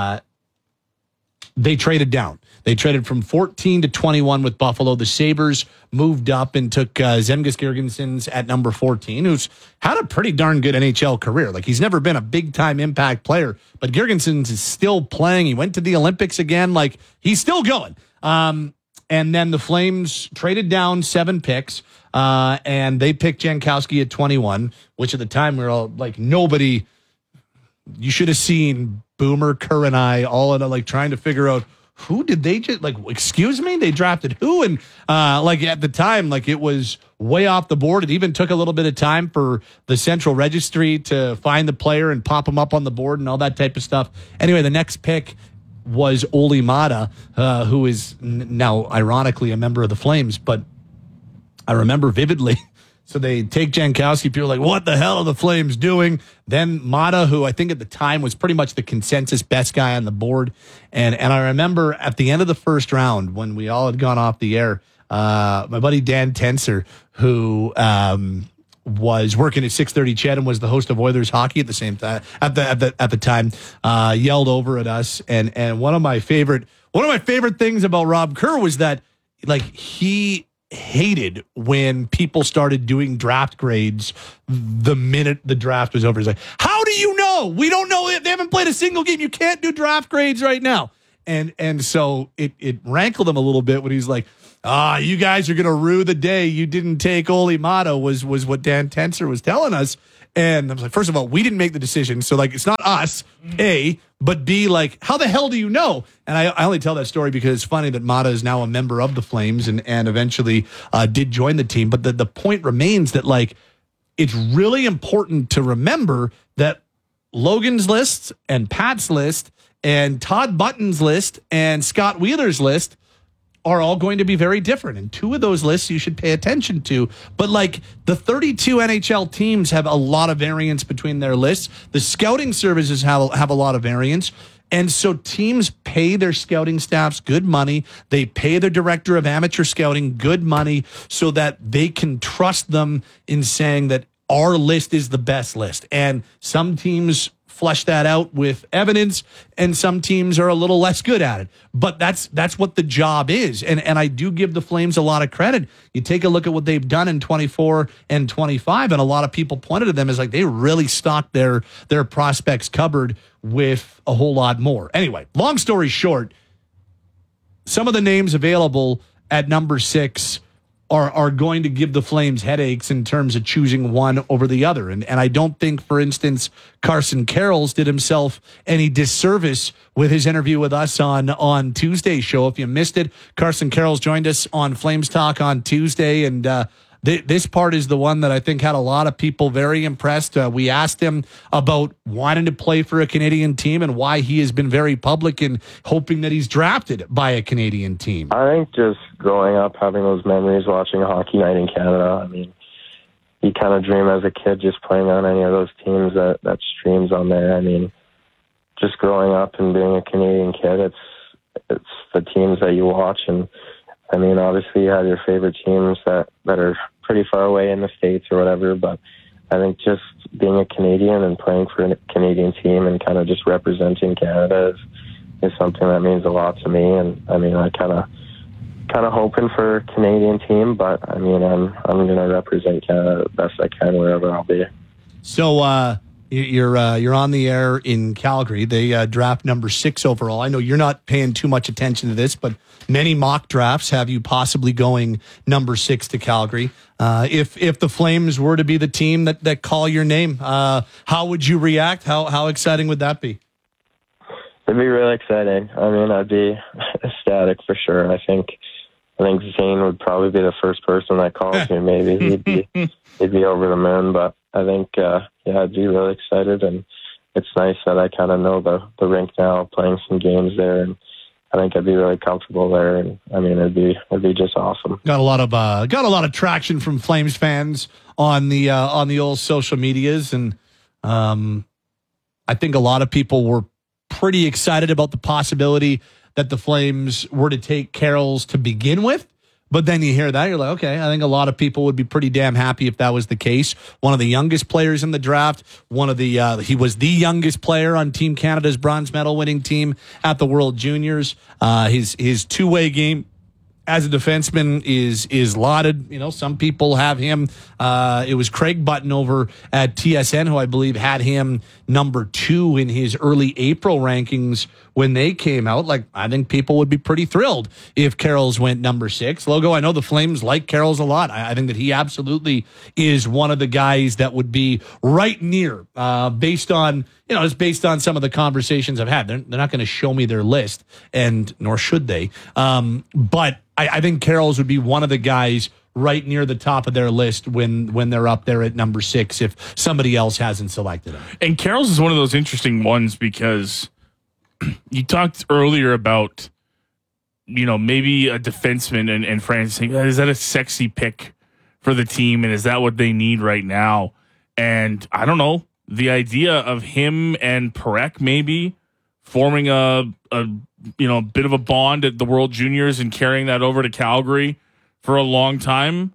they traded down. They traded from 14 to 21 with Buffalo. The Sabres moved up and took Zemgus Girgensons at number 14, who's had a pretty darn good NHL career. Like, he's never been a big-time impact player, but Girgensons is still playing. He went to the Olympics again. Like, he's still going. And then the Flames traded down 7 picks, and they picked Jankowski at 21, which at the time we were all like, nobody, you should have seen Boomer, Kerr, and I all in like trying to figure out, who did they just, like, excuse me? They drafted who? And like at the time, like, it was way off the board. It even took a little bit of time for the Central Registry to find the player and pop him up on the board and all that type of stuff. Anyway, the next pick was Olli Maatta, who is now ironically a member of the Flames. But I remember vividly. So they take Jankowski. People are like, what the hell are the Flames doing? Then Maatta, who I think at the time was pretty much the consensus best guy on the board. And I remember at the end of the first round, when we all had gone off the air, my buddy Dan Tenser, who was working at 630 CHED and was the host of Oilers Hockey at the same time at the time, yelled over at us. And one of my favorite things about Rob Kerr was that like he hated when people started doing draft grades the minute the draft was over. He's like, how do you know? We don't know. They haven't played a single game. You can't do draft grades right now. And so it rankled him a little bit when he's like, you guys are going to rue the day you didn't take Olli Maatta was what Dan Tenser was telling us. And I was like, first of all, we didn't make the decision. So like, it's not us, A, but B, like, how the hell do you know? And I only tell that story because it's funny that Maatta is now a member of the Flames and eventually did join the team. But the point remains that like, it's really important to remember that Logan's list and Pat's list and Todd Button's list and Scott Wheeler's list are all going to be very different. And two of those lists you should pay attention to. But like the 32 NHL teams have a lot of variance between their lists. The scouting services have a lot of variance. And so teams pay their scouting staffs good money. They pay their director of amateur scouting good money so that they can trust them in saying that our list is the best list. And some teams flesh that out with evidence, and some teams are a little less good at it. But that's what the job is. And I do give the Flames a lot of credit. You take a look at what they've done in 24 and 25, and a lot of people pointed to them as like they really stocked their prospects cupboard with a whole lot more. Anyway, long story short, some of the names available at number 6 are going to give the Flames headaches in terms of choosing one over the other. And I don't think, for instance, Carson Carrolls did himself any disservice with his interview with us on Tuesday's show. If you missed it, Carson Carrolls joined us on Flames Talk on Tuesday, and this part is the one that I think had a lot of people very impressed. We asked him about wanting to play for a Canadian team and why he has been very public in hoping that he's drafted by a Canadian team. I think just growing up, having those memories, watching Hockey Night in Canada, I mean, you kind of dream as a kid just playing on any of those teams that streams on there. I mean, just growing up and being a Canadian kid, it's the teams that you watch. And, I mean, obviously you have your favorite teams that are pretty far away in the States or whatever, but I think just being a Canadian and playing for a Canadian team and kind of just representing Canada is something that means a lot to me. And I mean, I kind of hoping for a Canadian team, but I mean, I'm going to represent Canada the best I can wherever I'll be. So you're on the air in Calgary. They draft number 6 overall. I know you're not paying too much attention to this, but many mock drafts have you possibly going number 6 to Calgary. If the Flames were to be the team that call your name, how would you react? How exciting would that be? It'd be really exciting. I mean, I'd be ecstatic for sure. I think Zane would probably be the first person that calls me. Maybe he'd be over the moon. But I think I'd be really excited, and it's nice that I kind of know the rink now, playing some games there, and I think I'd be really comfortable there. And I mean, it'd be just awesome. Got a lot of traction from Flames fans on the old social medias, and I think a lot of people were pretty excited about the possibility that the Flames were to take Carrolls to begin with. But then you hear that, you're like, okay, I think a lot of people would be pretty damn happy if that was the case. One of the youngest players in the draft, he was the youngest player on Team Canada's bronze medal winning team at the World Juniors. His two-way game as a defenseman is lauded. You know, some people have him. It was Craig Button over at TSN who I believe had him number 2 in his early April rankings when they came out. Like, I think people would be pretty thrilled if Carrolls went number 6. Logo, I know the Flames like Carrolls a lot. I think that he absolutely is one of the guys that would be right near, based on some of the conversations I've had. They're not going to show me their list, and nor should they. But I think Carrolls would be one of the guys right near the top of their list when they're up there at number 6 if somebody else hasn't selected him. And Carrolls is one of those interesting ones because you talked earlier about, maybe a defenseman and Francis saying, is that a sexy pick for the team? And is that what they need right now? And I don't know, the idea of him and Parekh maybe forming a bit of a bond at the World Juniors and carrying that over to Calgary for a long time.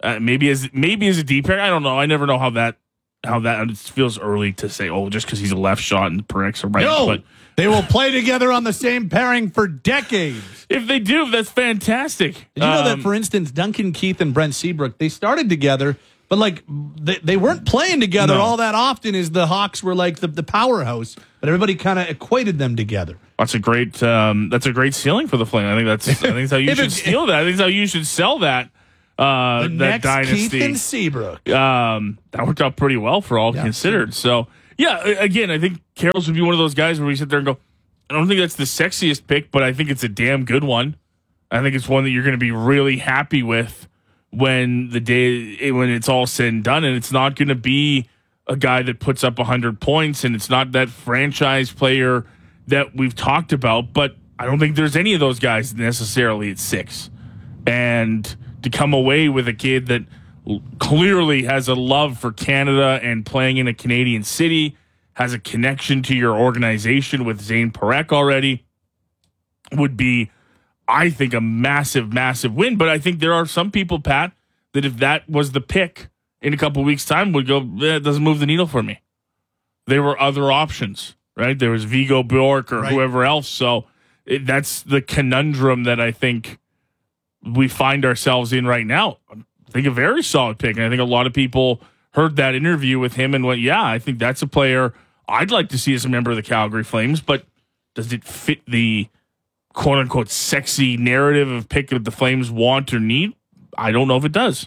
maybe as a deep pair. I don't know. I never know how that it feels early to say. Oh, just because he's a left shot and Parek's a right. No, but they will play together on the same pairing for decades. If they do, that's fantastic. Did you know that, for instance, Duncan Keith and Brent Seabrook, they started together, but like they weren't playing together all that often as the Hawks were like the powerhouse, but everybody kind of equated them together. That's a great ceiling for the Flame. I think that's how you should steal that. I think that's how you should sell that. The that next dynasty. Keith and Seabrook. That worked out pretty well for all considered. So yeah, again, I think Carroll's would be one of those guys where we sit there and go, I don't think that's the sexiest pick, but I think it's a damn good one. I think it's one that you're going to be really happy with when it's all said and done, and it's not going to be a guy that puts up 100 points, and it's not that franchise player that we've talked about, but I don't think there's any of those guys necessarily at 6. And to come away with a kid that clearly has a love for Canada and playing in a Canadian city, has a connection to your organization with Zane Parek already, would be, I think, a massive, massive win. But I think there are some people, Pat, that if that was the pick in a couple of weeks' time, would go, it doesn't move the needle for me. There were other options, right? There was Vigo Bjork or whoever else. So that's the conundrum that I think we find ourselves in right now. I think a very solid pick. And I think a lot of people heard that interview with him and went, yeah, I think that's a player I'd like to see as a member of the Calgary Flames, but does it fit the quote-unquote sexy narrative of pick that the Flames want or need? I don't know if it does.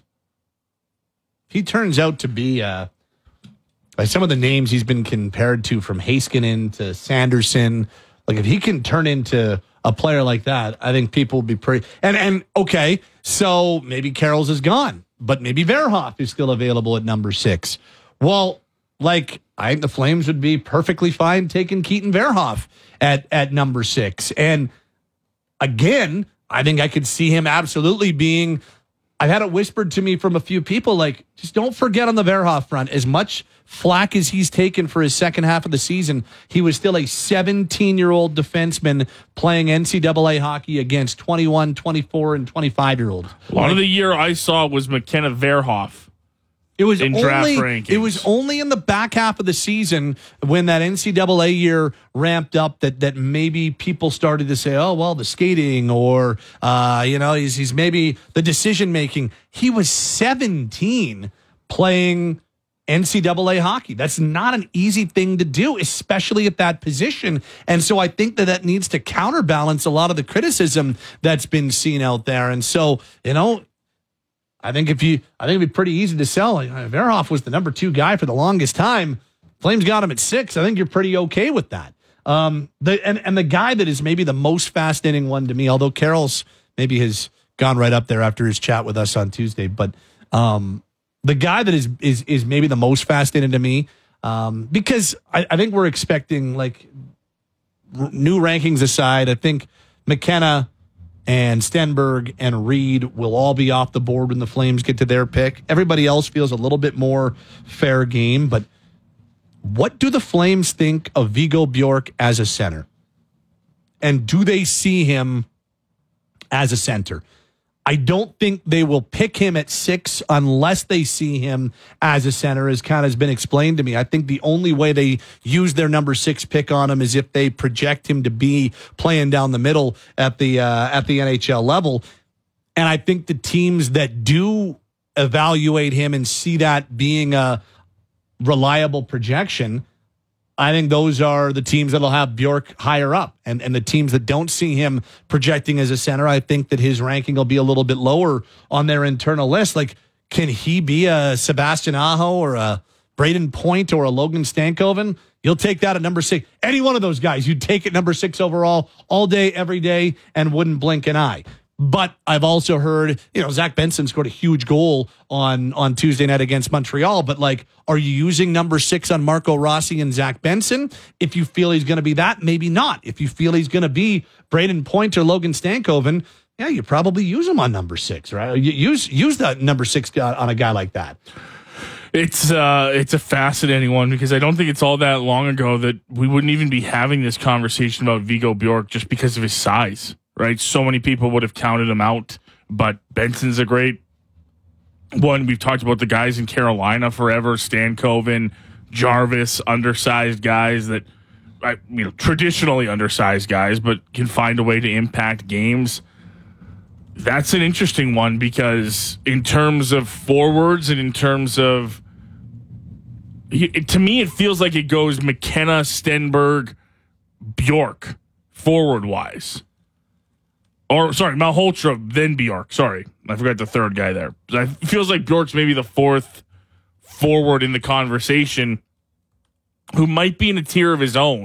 He turns out to be, by some of the names he's been compared to, from Heiskanen to Sanderson, like if he can turn into a player like that, I think people will be pretty... And okay, so maybe Carroll's is gone, but maybe Verhoff is still available at number 6. Well, like, I think the Flames would be perfectly fine taking Keaton Verhoff at number 6. And again, I think I could see him absolutely being... I've had it whispered to me from a few people, like, just don't forget on the Verhoff front, as much flack as he's taken for his second half of the season, he was still a 17-year-old defenseman playing NCAA hockey against 21, 24, and 25-year-olds. A lot of the year I saw was McKenna Verhoff. It was in only, draft rankings. It was only in the back half of the season when that NCAA year ramped up that maybe people started to say, oh, well, the skating or, he's maybe the decision making. He was 17 playing NCAA hockey. That's not an easy thing to do, especially at that position. And so I think that needs to counterbalance a lot of the criticism that's been seen out there. And so, I think it'd be pretty easy to sell. Verhoff was the number 2 guy for the longest time. Flames got him at 6. I think you're pretty okay with that. The guy that is maybe the most fascinating one to me, although Carroll's maybe has gone right up there after his chat with us on Tuesday, but the guy that is maybe the most fascinating to me, because I think we're expecting, like, new rankings aside, I think McKenna and Stenberg and Reed will all be off the board when the Flames get to their pick. Everybody else feels a little bit more fair game, but what do the Flames think of Vigo Bjork as a center? And do they see him as a center? I don't think they will pick him at 6 unless they see him as a center, as kind of has been explained to me. I think the only way they use their number 6 pick on him is if they project him to be playing down the middle at the NHL level. And I think the teams that do evaluate him and see that being a reliable projection, I think those are the teams that'll have Bjork higher up. And the teams that don't see him projecting as a center, I think that his ranking will be a little bit lower on their internal list. Like, can he be a Sebastian Aho or a Braden Point or a Logan Stankoven? You'll take that at number 6. Any one of those guys, you'd take at number 6 overall all day, every day, and wouldn't blink an eye. But I've also heard, Zach Benson scored a huge goal on Tuesday night against Montreal. But, like, are you using number 6 on Marco Rossi and Zach Benson? If you feel he's going to be that, maybe not. If you feel he's going to be Braden Point or Logan Stankoven, yeah, you probably use him on number 6, right? Use that number 6 on a guy like that. It's a fascinating one because I don't think it's all that long ago that we wouldn't even be having this conversation about Vigo Bjork just because of his size. Right, so many people would have counted him out, but Benson's a great one. We've talked about the guys in Carolina forever, Stankoven, Jarvis, undersized guys that, traditionally undersized guys, but can find a way to impact games. That's an interesting one because in terms of forwards and in terms of, to me, it feels like it goes McKenna, Stenberg, Bjork, forward-wise. Or, sorry, Malhotra, then Bjork. Sorry, I forgot the third guy there. It feels like Bjork's maybe the fourth forward in the conversation who might be in a tier of his own.